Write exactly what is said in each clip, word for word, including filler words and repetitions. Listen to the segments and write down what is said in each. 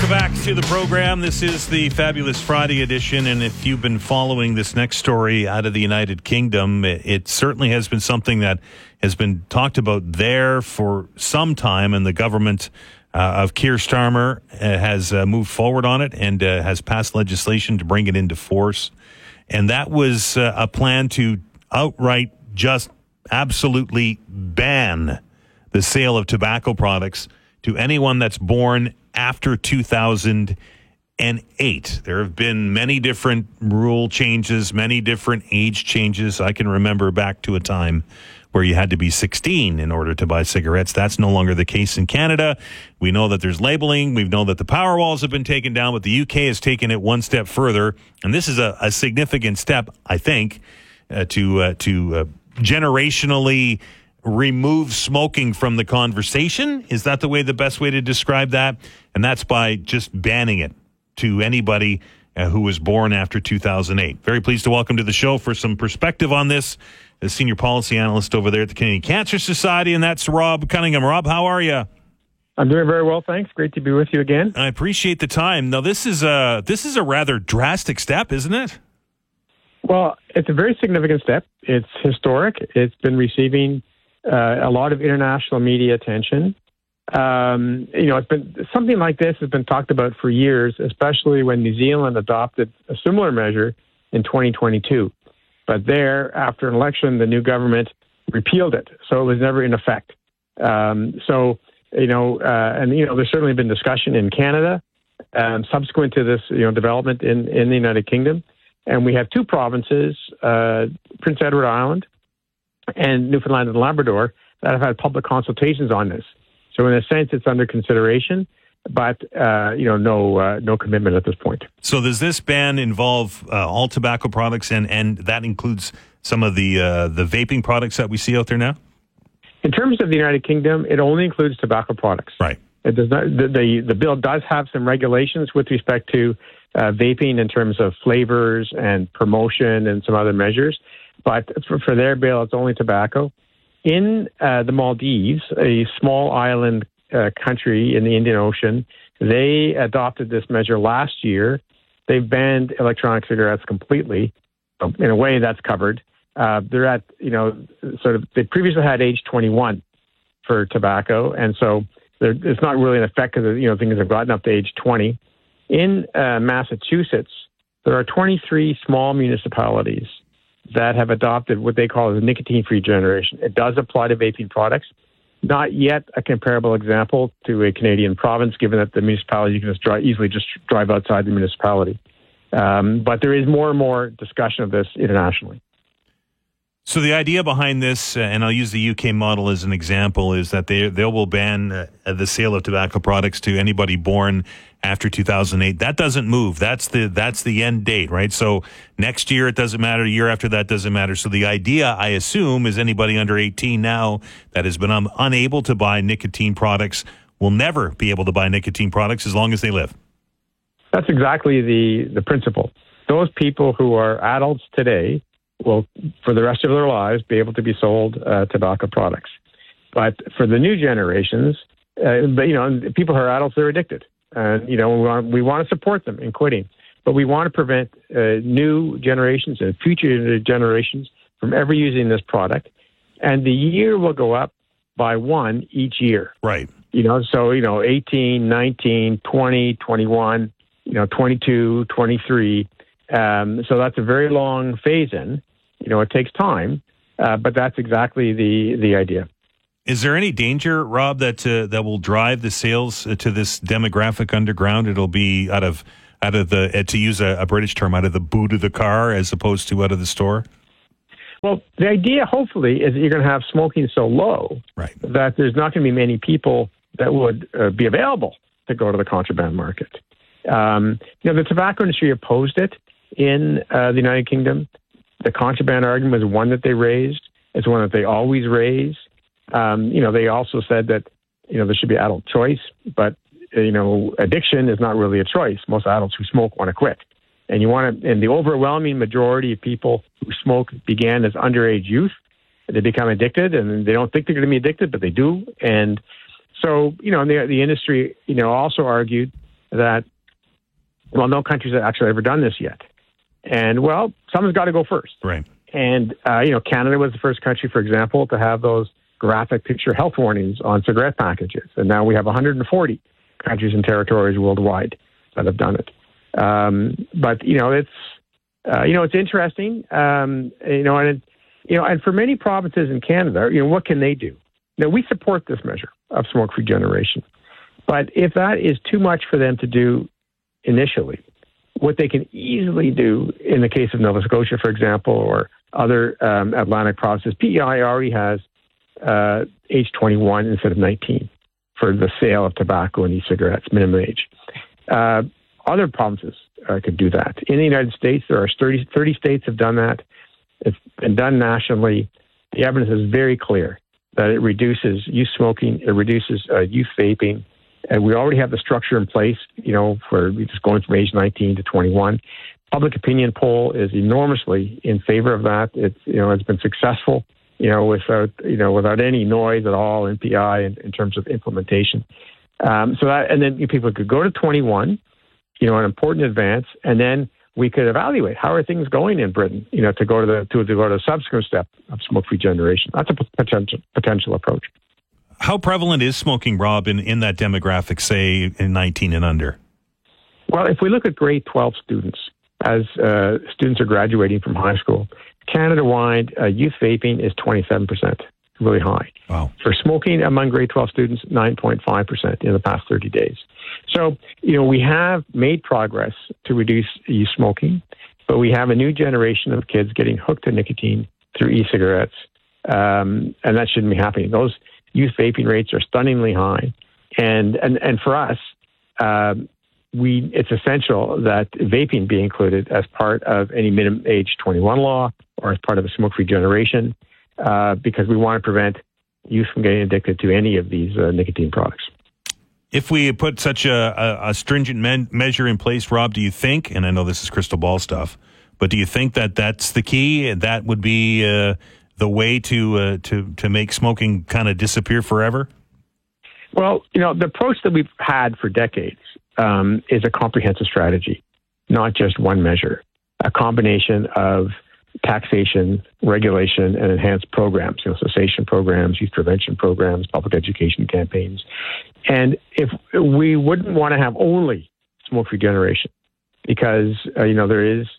Welcome back to the program. This is the Fabulous Friday edition, and if you've been following this next story out of the United Kingdom, it, it certainly has been something that has been talked about there for some time, and the government uh, of Keir Starmer uh, has uh, moved forward on it and uh, has passed legislation to bring it into force. And that was uh, a plan to outright just absolutely ban the sale of tobacco products to anyone that's born after two thousand eight. There have been many different rule changes, many different age changes. I can remember back to a time where you had to be sixteen in order to buy cigarettes. That's no longer the case in Canada. We know that there's labeling. We know that the power walls have been taken down, but the U K has taken it one step further. And this is a, a significant step, I think, uh, to, uh, to uh, generationally remove smoking from the conversation. Is that the way, the best way to describe that? And that's by just banning it to anybody uh, who was born after two thousand eight. Very pleased to welcome to the show for some perspective on this, the senior policy analyst over there at the Canadian Cancer Society, and that's Rob Cunningham. Rob, how are you? I'm doing very well, thanks. Great to be with you again. I appreciate the time. Now, this is a, this is a rather drastic step, isn't it? Well, it's a very significant step. It's historic. It's been receiving Uh, a lot of international media attention. Um, you know, it's been something like this has been talked about for years, especially when New Zealand adopted a similar measure in twenty twenty-two. But there, after an election, the new government repealed it, so it was never in effect. Um, so, you know, uh, and you know, there's certainly been discussion in Canada um, subsequent to this, you know, development in in the United Kingdom, and we have two provinces, uh, Prince Edward Island and Newfoundland and Labrador, that have had public consultations on this. So in a sense, it's under consideration, but uh, you know, no uh, no commitment at this point. So does this ban involve uh, all tobacco products, and, and that includes some of the uh, the vaping products that we see out there now? In terms of the United Kingdom, it only includes tobacco products. Right. It does not. The the, the bill does have some regulations with respect to uh, vaping in terms of flavors and promotion and some other measures. But for, for their bill, it's only tobacco. In uh, the Maldives, a small island uh, country in the Indian Ocean, they adopted this measure last year. They've banned electronic cigarettes completely. In a way, that's covered. Uh, they're at, you know, sort of, they previously had age twenty-one for tobacco, and so it's not really an effect because, you know, things have gotten up to age twenty. In uh, Massachusetts, there are twenty-three small municipalities that have adopted what they call a nicotine-free generation. It does apply to vaping products. Not yet a comparable example to a Canadian province, given that the municipality, you can just drive, easily just drive outside the municipality. Um, but there is more and more discussion of this internationally. So the idea behind this, uh, and I'll use the U K model as an example, is that they they will ban uh, the sale of tobacco products to anybody born after two thousand eight. That doesn't move. That's the that's the end date, right? So next year it doesn't matter. The year after that doesn't matter. So the idea, I assume, is anybody under eighteen now that has been um, unable to buy nicotine products will never be able to buy nicotine products as long as they live. That's exactly the the principle. Those people who are adults today will, for the rest of their lives, be able to be sold uh, tobacco products. But for the new generations, uh, but, you know, people who are adults, they're addicted. And, you know, we want, we want to support them in quitting. But we want to prevent uh, new generations and future generations from ever using this product. And the year will go up by one each year. Right. You know, so, you know, eighteen, nineteen, twenty, twenty-one, you know, twenty-two, twenty-three. Um, so that's a very long phase in. You know, it takes time, uh, but that's exactly the the idea. Is there any danger, Rob, that uh, that will drive the sales uh, to this demographic underground? It'll be out of out of the, uh, to use a, a British term, out of the boot of the car as opposed to out of the store? Well, the idea, hopefully, is that you're going to have smoking so low right. that there's not going to be many people that would uh, be available to go to the contraband market. Um, you know, the tobacco industry opposed it in uh, the United Kingdom. The contraband argument was one that they raised. It's one that they always raise. Um, you know, they also said that, you know, there should be adult choice, but, you know, addiction is not really a choice. Most adults who smoke want to quit. And you want to, and the overwhelming majority of people who smoke began as underage youth. They become addicted, and they don't think they're going to be addicted, but they do. And so, you know, the, the industry, you know, also argued that, well, no countries have actually ever done this yet. And, well, someone's got to go first. Right. And, uh, you know, Canada was the first country, for example, to have those graphic picture health warnings on cigarette packages. And now we have one hundred forty countries and territories worldwide that have done it. Um, but, you know, it's, uh, you know, it's interesting, um, you know, and, it, you know, and for many provinces in Canada, you know, what can they do? Now, we support this measure of smoke-free generation. But if that is too much for them to do initially, what they can easily do in the case of Nova Scotia, for example, or other um, Atlantic provinces, P E I already has uh, age twenty-one instead of nineteen for the sale of tobacco and e-cigarettes, minimum age. Uh, other provinces uh, could do that. In the United States, there are thirty, thirty states have done that. It's been done nationally. The evidence is very clear that it reduces youth smoking, it reduces uh, youth vaping, and we already have the structure in place, you know, for just going from age nineteen to twenty-one. Public opinion poll is enormously in favor of that. It's, you know, it's been successful, you know, without, you know, without any noise at all in P I in, in terms of implementation. Um, so that, and then people could go to twenty-one, you know, an important advance, and then we could evaluate how are things going in Britain, you know, to go to the to, to go to a subsequent step of smoke-free generation. That's a potential potential approach. How prevalent is smoking, Rob, in, in that demographic, say, in nineteen and under? Well, if we look at grade twelve students, as uh, students are graduating from high school, Canada-wide, uh, youth vaping is twenty-seven percent, really high. Wow. For smoking among grade twelve students, nine point five percent in the past thirty days. So, you know, we have made progress to reduce youth smoking, but we have a new generation of kids getting hooked to nicotine through e-cigarettes, um, and that shouldn't be happening. Those youth vaping rates are stunningly high. And and, and for us, um, we it's essential that vaping be included as part of any minimum age twenty-one law or as part of a smoke-free generation, uh, because we want to prevent youth from getting addicted to any of these uh, nicotine products. If we put such a, a, a stringent men- measure in place, Rob, do you think, and I know this is crystal ball stuff, but do you think that that's the key? That would be uh, the way to uh, to to make smoking kind of disappear forever? Well, you know, the approach that we've had for decades um, is a comprehensive strategy, not just one measure, a combination of taxation, regulation, and enhanced programs, you know, cessation programs, youth prevention programs, public education campaigns. And if we wouldn't want to have only smoke-free generation, because, uh, you know, there is,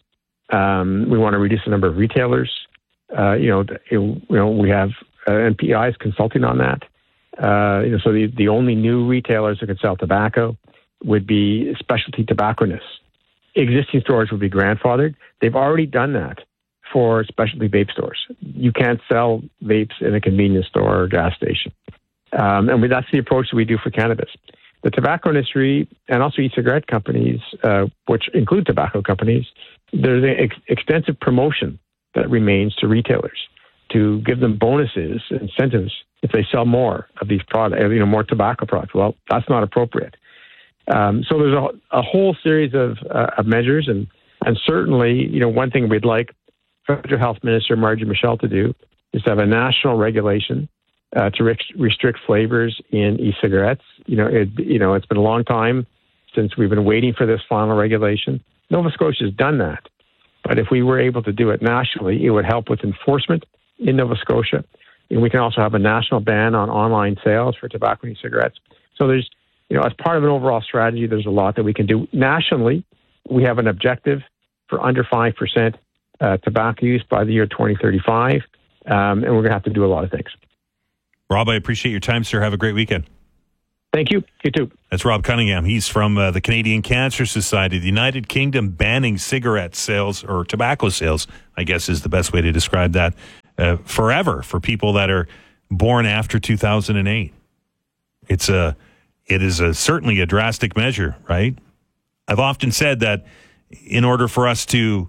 um, we want to reduce the number of retailers. Uh, you know, you know, we have uh, N P Is consulting on that. Uh, you know, so the, the only new retailers that can sell tobacco would be specialty tobacconists. Existing stores would be grandfathered. They've already done that for specialty vape stores. You can't sell vapes in a convenience store or gas station. Um, and we, that's the approach that we do for cannabis. The tobacco industry and also e-cigarette companies, uh, which include tobacco companies, there's an ex- extensive promotion that remains to retailers to give them bonuses, incentives, if they sell more of these products, you know, more tobacco products. Well, that's not appropriate. Um, so there's a, a whole series of, uh, of measures, and, and certainly, you know, one thing we'd like Federal Health Minister Margie Michel to do is to have a national regulation uh, to re- restrict flavors in e-cigarettes. You know, it, you know, it's been a long time since we've been waiting for this final regulation. Nova Scotia has done that, but if we were able to do it nationally, it would help with enforcement in Nova Scotia. And we can also have a national ban on online sales for tobacco and e-cigarettes. So there's, you know, as part of an overall strategy, there's a lot that we can do nationally. We have an objective for under five percent Uh, tobacco use by the year twenty thirty-five, um, and we're going to have to do a lot of things. Rob, I appreciate your time, sir. Have a great weekend. Thank you. You too. That's Rob Cunningham. He's from uh, the Canadian Cancer Society. The United Kingdom banning cigarette sales, or tobacco sales, I guess is the best way to describe that, uh, forever for people that are born after two thousand eight. It's a, it is a, certainly a drastic measure, right? I've often said that in order for us to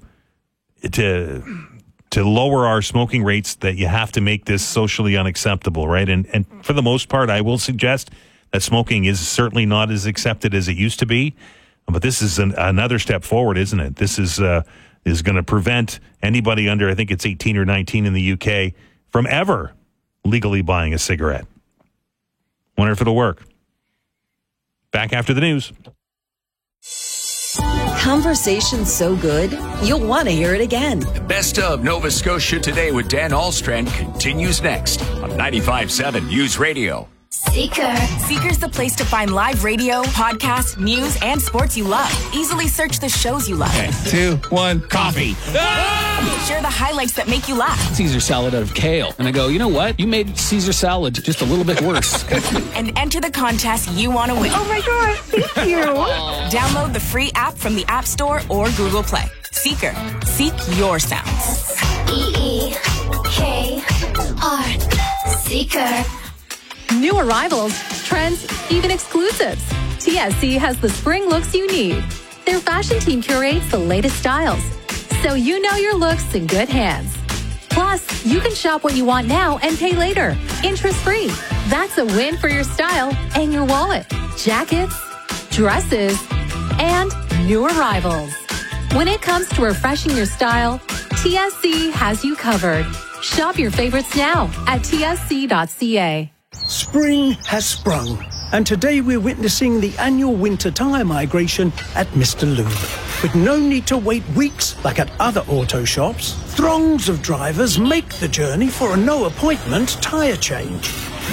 to to lower our smoking rates, that you have to make this socially unacceptable, right? And and for the most part, I will suggest that smoking is certainly not as accepted as it used to be. But this is an, another step forward, isn't it? This is uh, is going to prevent anybody under, I think it's eighteen or nineteen in the U K, from ever legally buying a cigarette. Wonder if it'll work. Back after the news. Conversation so good, you'll want to hear it again. The Best of Nova Scotia Today with Dan Ahlstrand continues next on ninety-five point seven News Radio. Seeker. Seeker's the place to find live radio, podcasts, news, and sports you love. Easily search the shows you love. Okay, two, one, coffee. Ah! Share the highlights that make you laugh. Caesar salad out of kale. And I go, you know what? You made Caesar salad just a little bit worse. And enter the contest you want to win. Oh my gosh, thank you. Download the free app from the App Store or Google Play. Seeker. Seek your sounds. E E K R. Seeker. New arrivals, trends, even exclusives. T S C has the spring looks you need. Their fashion team curates the latest styles, so you know your looks in good hands. Plus, you can shop what you want now and pay later, interest-free. That's a win for your style and your wallet. Jackets, dresses, and new arrivals. When it comes to refreshing your style, T S C has you covered. Shop your favorites now at T S C dot C A. Spring has sprung, and today we're witnessing the annual winter tyre migration at Mister Lube. With no need to wait weeks like at other auto shops, throngs of drivers make the journey for a no-appointment tyre change.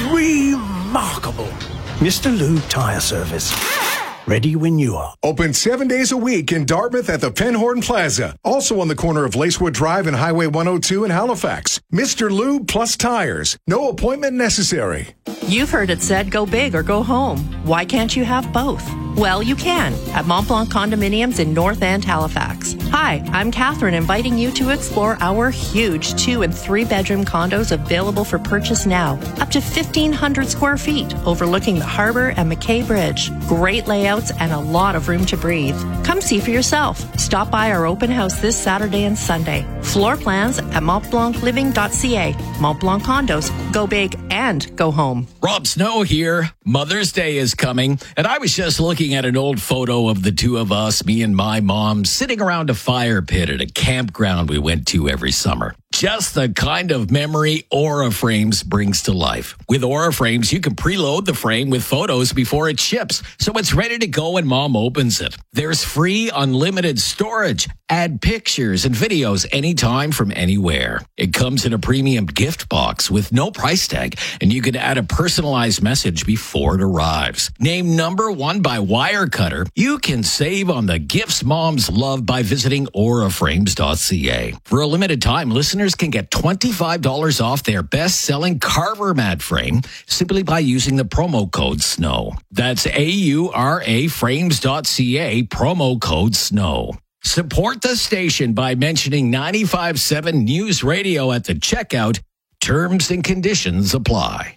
Remarkable. Mister Lube Tyre Service. Ready when you are. Open seven days a week in Dartmouth at the Penhorn Plaza. Also on the corner of Lacewood Drive and Highway one oh two in Halifax. Mister Lube plus tires. No appointment necessary. You've heard it said, go big or go home. Why can't you have both? Well, you can at Mont Blanc Condominiums in North End, Halifax. Hi, I'm Catherine, inviting you to explore our huge two and three bedroom condos available for purchase now. Up to fifteen hundred square feet, overlooking the harbor and McKay Bridge. Great layouts and a lot of room to breathe. Come see for yourself. Stop by our open house this Saturday and Sunday. Floor plans at mont blanc living dot c a. Mont Blanc Condos. Go big and go home. Rob Snow here. Mother's Day is coming, and I was just looking at an old photo of the two of us, me and my mom, sitting around a fire pit at a campground we went to every summer. Just the kind of memory Aura Frames brings to life. With Aura Frames, you can preload the frame with photos before it ships, so it's ready to go when mom opens it. There's free unlimited storage. Add pictures and videos anytime from anywhere. It comes in a premium gift box with no price tag, and you can add a personalized message before it arrives. Named number one by Wirecutter, you can save on the gifts moms love by visiting aura frames dot c a. For a limited time, listeners can get twenty-five dollars off their best-selling Carver mat frame simply by using the promo code SNOW. That's A U R A frames dot c a, promo code SNOW. Support the station by mentioning ninety-five point seven News Radio at the checkout. Terms and conditions apply.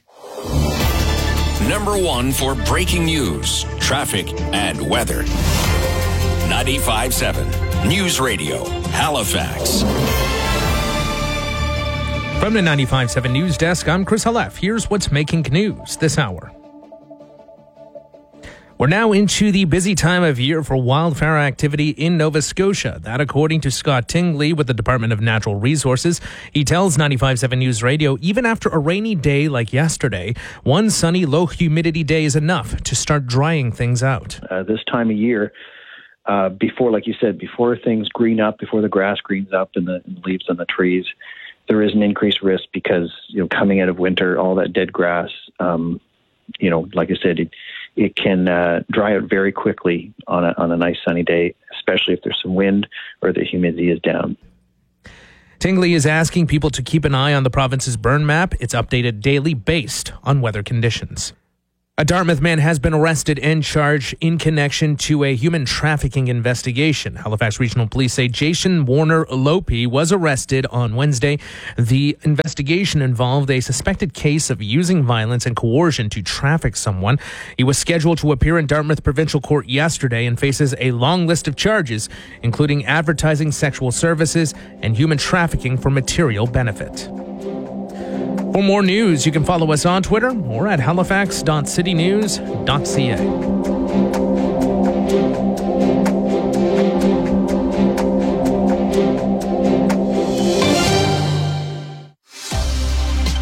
Number one for breaking news, traffic, and weather. ninety-five point seven News Radio, Halifax. From the ninety-five point seven News Desk, I'm Chris Halef. Here's what's making news this hour. We're now into the busy time of year for wildfire activity in Nova Scotia. That according to Scott Tingley with the Department of Natural Resources. He tells ninety-five point seven News Radio, even after a rainy day like yesterday, one sunny, low humidity day is enough to start drying things out. Uh, this time of year, uh, before, like you said, before things green up, before the grass greens up and the, and the leaves on the trees, there is an increased risk because, you know, coming out of winter, all that dead grass, um, you know, like I said, it, it can uh, dry out very quickly on a, on a nice sunny day, especially if there's some wind or the humidity is down. Tingley is asking people to keep an eye on the province's burn map. It's updated daily based on weather conditions. A Dartmouth man has been arrested and charged in connection to a human trafficking investigation. Halifax Regional Police say Jason Warner Lope was arrested on Wednesday. The investigation involved a suspected case of using violence and coercion to traffic someone. He was scheduled to appear in Dartmouth Provincial Court yesterday and faces a long list of charges, including advertising sexual services and human trafficking for material benefit. For more news, you can follow us on Twitter or at halifax dot city news dot c a.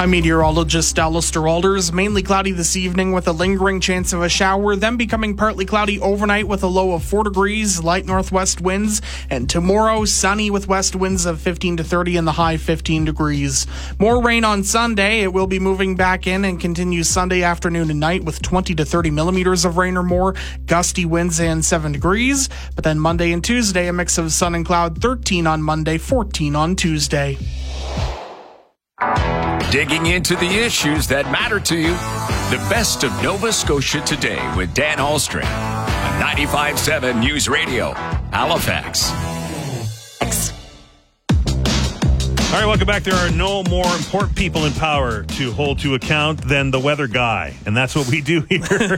I'm meteorologist Alistair Alders. Mainly cloudy this evening with a lingering chance of a shower, then becoming partly cloudy overnight with a low of four degrees, light northwest winds, and tomorrow sunny with west winds of fifteen to thirty and the high fifteen degrees. More rain on Sunday. It will be moving back in and continues Sunday afternoon and night with twenty to thirty millimeters of rain or more, gusty winds and seven degrees. But then Monday and Tuesday, a mix of sun and cloud, thirteen on Monday, fourteen on Tuesday. Digging into the issues that matter to you. The best of Nova Scotia Today with Dan Ahlstrom on ninety-five point seven News Radio, Halifax. All right, welcome back. There are no more important people in power to hold to account than the weather guy. And that's what we do here.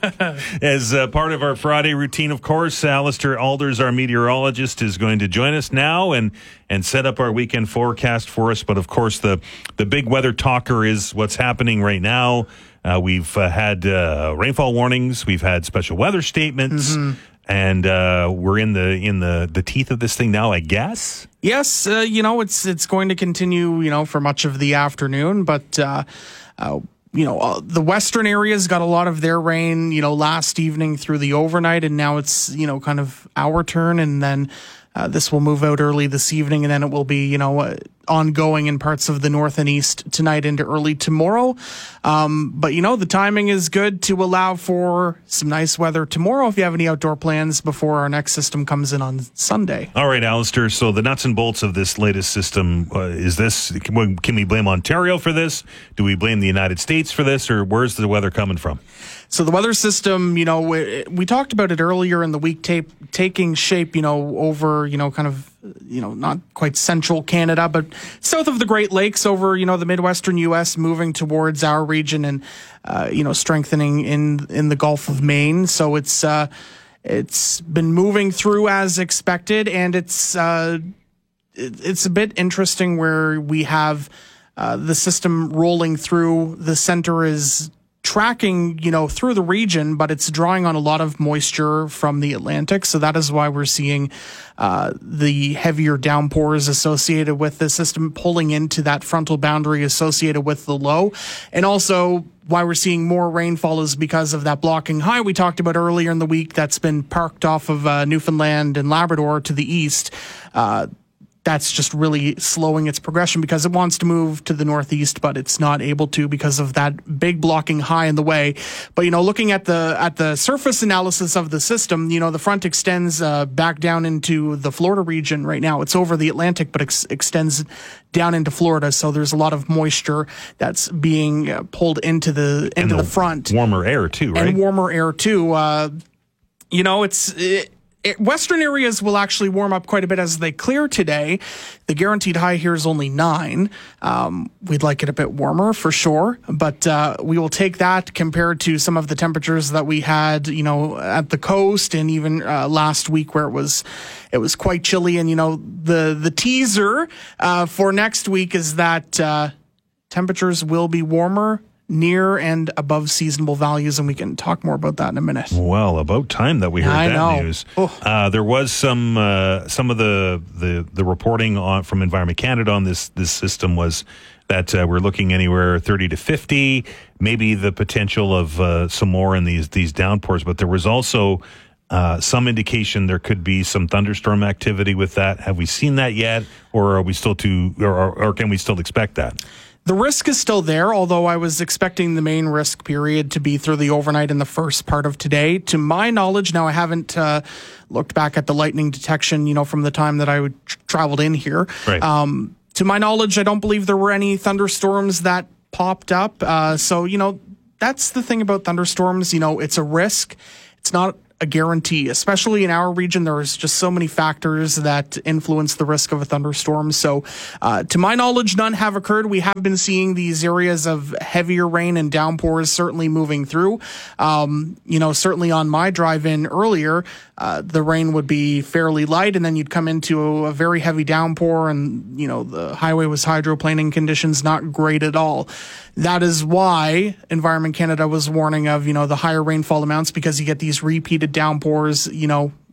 As uh, part of our Friday routine, of course, Alistair Alders, our meteorologist, is going to join us now and, and set up our weekend forecast for us. But, of course, the, the big weather talker is what's happening right now. Uh, we've uh, had uh, rainfall warnings. We've had special weather statements. Mm-hmm. And uh, we're in the in the, the teeth of this thing now, I guess. Yes, uh, you know, it's it's going to continue, you know, for much of the afternoon. But, uh, uh, you know, uh, the western areas got a lot of their rain, you know, last evening through the overnight. And now it's, you know, kind of our turn. And then uh, this will move out early this evening. And then it will be, you know, uh, ongoing in parts of the north and east tonight into early tomorrow. Um, but, you know, the timing is good to allow for some nice weather tomorrow if you have any outdoor plans before our next system comes in on Sunday. All right, Alistair. So the nuts and bolts of this latest system, uh, is this, can, can we blame Ontario for this? Do we blame the United States for this? Or where's the weather coming from? So the weather system, you know, we, we talked about it earlier in the week, tape, taking shape, you know, over, you know, kind of, you know, not quite central Canada, but south of the Great Lakes over, you know, the Midwestern U S, moving towards our region and, uh, you know, strengthening in, in the Gulf of Maine. So it's, uh, it's been moving through as expected, and it's, uh, it, it's a bit interesting where we have, uh, the system rolling through. The center is tracking, you know, through the region, but it's drawing on a lot of moisture from the Atlantic. So that is why we're seeing uh, the heavier downpours associated with the system pulling into that frontal boundary associated with the low. And also why we're seeing more rainfall is because of that blocking high we talked about earlier in the week that's been parked off of uh, Newfoundland and Labrador to the east. Uh, That's just really slowing its progression because it wants to move to the northeast, but it's not able to because of that big blocking high in the way. But, you know, looking at the at the surface analysis of the system, you know, the front extends uh, back down into the Florida region right now. It's over the Atlantic, but ex- extends down into Florida. So there's a lot of moisture that's being uh, pulled into the into the, the front. Warmer air too, right? And warmer air too. Uh, you know, it's. It, It, western areas will actually warm up quite a bit as they clear today. The guaranteed high here is only nine. Um, we'd like it a bit warmer for sure, but uh, we will take that compared to some of the temperatures that we had, you know, at the coast and even uh, last week where it was it was quite chilly. And you know, the the teaser uh, for next week is that uh, temperatures will be warmer, near and above seasonable values, and we can talk more about that in a minute. Well, about time that we heard I that know. news. Uh, there was some uh, some of the, the the reporting on from Environment Canada on this this system was that uh, we're looking anywhere thirty to fifty, maybe the potential of uh, some more in these these downpours, but there was also uh, some indication there could be some thunderstorm activity with that. Have we seen that yet, or are we still too, or, or can we still expect that? The risk is still there, although I was expecting the main risk period to be through the overnight in the first part of today. To my knowledge, now I haven't uh, looked back at the lightning detection, you know, from the time that I would tr- traveled in here. Right. Um, to my knowledge, I don't believe there were any thunderstorms that popped up. Uh, so, you know, that's the thing about thunderstorms. You know, it's a risk. It's not a guarantee, especially in our region. There's just so many factors that influence the risk of a thunderstorm. So uh, to my knowledge, none have occurred. We have been seeing these areas of heavier rain and downpours certainly moving through. Um, you know, certainly on my drive in earlier, uh, the rain would be fairly light, and then you'd come into a very heavy downpour, and, you know, the highway was hydroplaning conditions not great at all. That is why Environment Canada was warning of, you know, the higher rainfall amounts, because you get these repeated downpours, you know,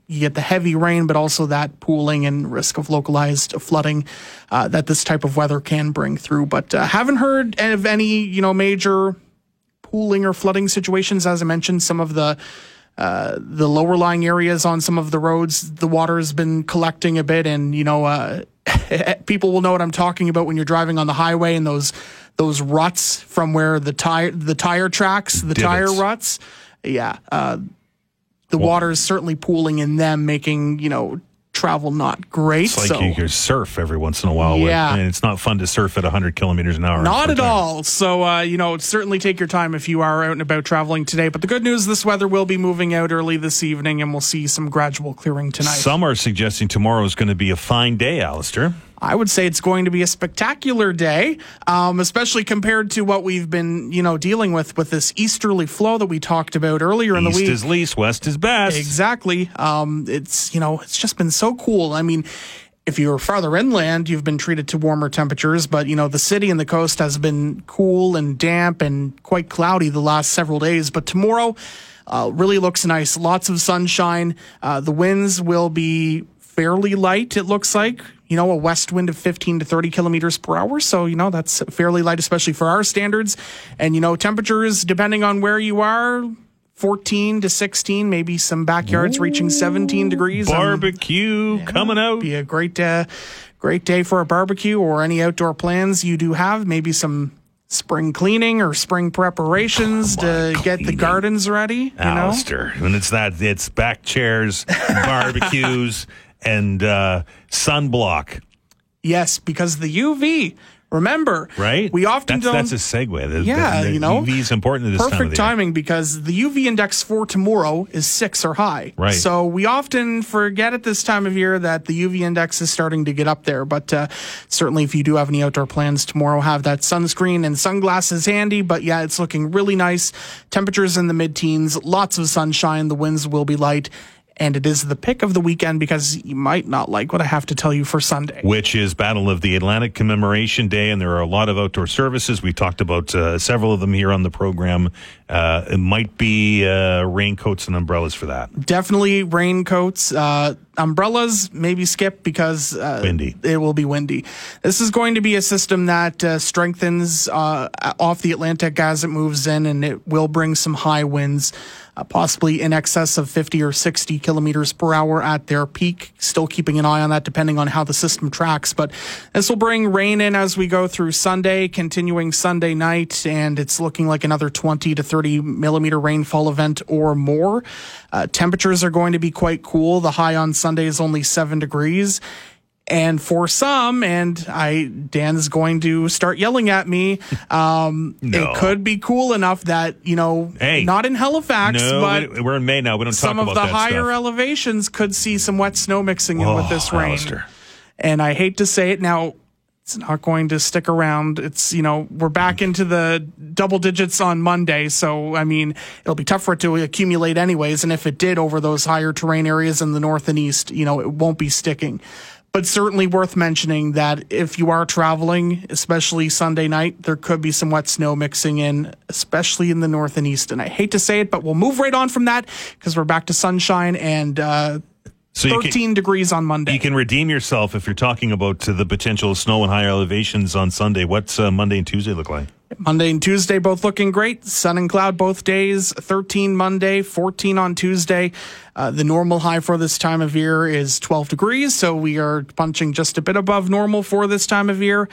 you get the heavy rain, but also that pooling and risk of localized flooding uh, that this type of weather can bring through. But uh, haven't heard of any, you know, major pooling or flooding situations. As I mentioned, some of the uh, the lower lying areas on some of the roads, the water has been collecting a bit, and you know, uh, people will know what I'm talking about when you're driving on the highway and those those ruts from where the tire the tire tracks, the Divots. tire ruts. Yeah, uh, the Well, water is certainly pooling in them, making, you know, travel not great. It's like so. you, you surf every once in a while. Yeah. With, and it's not fun to surf at one hundred kilometers an hour. Not at Sometimes. all. So, uh, you know, certainly take your time if you are out and about traveling today. But the good news, this weather will be moving out early this evening, and we'll see some gradual clearing tonight. Some are suggesting tomorrow is going to be a fine day, Alistair. I would say it's going to be a spectacular day, um, especially compared to what we've been, you know, dealing with with this easterly flow that we talked about earlier in the East week. is least, west is best. Exactly. Um, it's, you know, it's just been so cool. I mean, if you're farther inland, you've been treated to warmer temperatures, but, you know, the city and the coast has been cool and damp and quite cloudy the last several days. But tomorrow uh, really looks nice. Lots of sunshine. Uh, the winds will be fairly light, it looks like. You know, a west wind of fifteen to thirty kilometers per hour. So, you know, that's fairly light, especially for our standards. And, you know, temperatures, depending on where you are, fourteen to sixteen, maybe some backyards Ooh, reaching seventeen degrees. Barbecue yeah, coming out. Be a great, uh, great day for a barbecue or any outdoor plans you do have. Maybe some spring cleaning or spring preparations oh, to get the gardens ready. You Alistair, know? When it's that, it's back chairs, barbecues, and uh, sunblock. Yes, because the U V, remember, right? We often that's, don't. That's a segue. The, yeah, the, the you know, U V is important at this perfect time of the timing year. Because the U V index for tomorrow is six or high. Right. So we often forget at this time of year that the U V index is starting to get up there. But uh, certainly, if you do have any outdoor plans tomorrow, have that sunscreen and sunglasses handy. But yeah, it's looking really nice. Temperatures in the mid-teens, lots of sunshine. The winds will be light. And it is the pick of the weekend because you might not like what I have to tell you for Sunday. Which is Battle of the Atlantic Commemoration Day, and there are a lot of outdoor services. We talked about uh, several of them here on the program. Uh, it might be uh, raincoats and umbrellas for that. Definitely raincoats. Uh, umbrellas, maybe skip because uh, windy. It will be windy. This is going to be a system that uh, strengthens uh, off the Atlantic as it moves in, and it will bring some high winds. Uh, possibly in excess of fifty or sixty kilometers per hour at their peak. Still keeping an eye on that depending on how the system tracks. But this will bring rain in as we go through Sunday, continuing Sunday night, and it's looking like another twenty to thirty millimeter rainfall event or more. Uh, temperatures are going to be quite cool. The high on Sunday is only seven degrees. And for some, and I Dan's going to start yelling at me, um, no. it could be cool enough that, you know, hey, not in Halifax, no, but we're in May now. We don't talk some about of the that higher stuff. elevations could see some wet snow mixing in oh, with this rain. Alistair. And I hate to say it now, it's not going to stick around. It's, you know, we're back into the double digits on Monday. So, I mean, it'll be tough for it to accumulate anyways. And if it did over those higher terrain areas in the north and east, you know, it won't be sticking. But certainly worth mentioning that if you are traveling, especially Sunday night, there could be some wet snow mixing in, especially in the north and east. And I hate to say it, but we'll move right on from that because we're back to sunshine and uh, so thirteen can, degrees on Monday. You can redeem yourself if you're talking about uh, the potential of snow and higher elevations on Sunday. What's uh, Monday and Tuesday look like? Monday and Tuesday both looking great. Sun and cloud both days. thirteen Monday, fourteen on Tuesday. Uh, the normal high for this time of year is twelve degrees, so we are punching just a bit above normal for this time of year.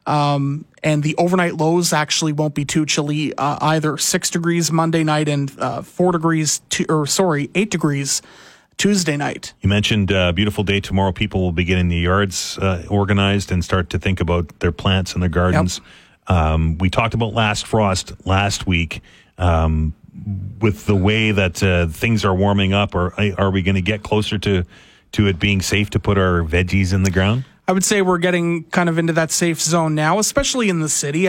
Um, and the overnight lows actually won't be too chilly uh, either. Six degrees Monday night and uh, four degrees, to, or sorry, eight degrees Tuesday night. You mentioned uh, beautiful day tomorrow. People will be getting the yards uh, organized and start to think about their plants and their gardens. Yep. Um, we talked about last frost last week. Um, with the way that uh, things are warming up, or are we going to get closer to, to it being safe to put our veggies in the ground? I would say we're getting kind of into that safe zone now, especially in the city.